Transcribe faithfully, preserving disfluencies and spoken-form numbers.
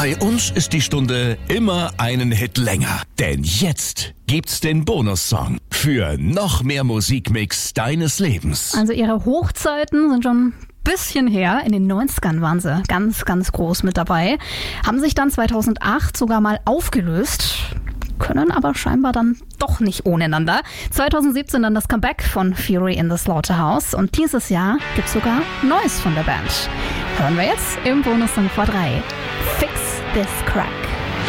Bei uns ist die Stunde immer einen Hit länger. Denn jetzt gibt's den Bonussong für noch mehr Musikmix deines Lebens. Also ihre Hochzeiten sind schon ein bisschen her. In den neunzigern waren sie ganz, ganz groß mit dabei. Haben sich dann zweitausendacht sogar mal aufgelöst. Können aber scheinbar dann doch nicht ohne einander. zweitausendsiebzehn dann das Comeback von Fury in the Slaughterhouse. Und dieses Jahr gibt's sogar Neues von der Band. Hören wir jetzt im Bonussong vor drei. Fix This Crack.